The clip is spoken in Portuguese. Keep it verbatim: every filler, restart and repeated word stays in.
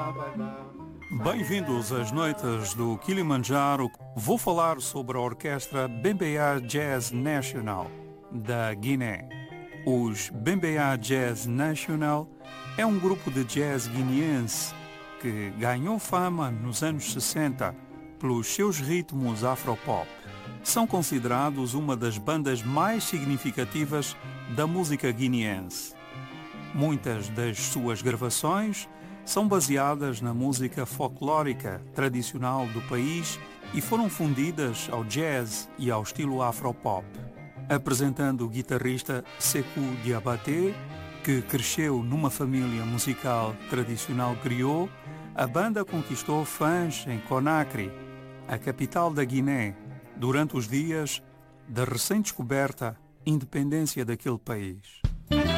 Bem-vindos às noites do Kilimanjaro. Vou falar sobre a orquestra Bembeya Jazz National, da Guiné. Os Bembeya Jazz National é um grupo de jazz guineense que ganhou fama nos anos sessenta pelos seus ritmos afropop. São considerados uma das bandas mais significativas da música guineense. Muitas das suas gravações são baseadas na música folclórica tradicional do país e foram fundidas ao jazz e ao estilo afropop. Apresentando o guitarrista Sékou Diabaté, que cresceu numa família musical tradicional griot, a banda conquistou fãs em Conakry, a capital da Guiné, durante os dias da recém-descoberta independência daquele país.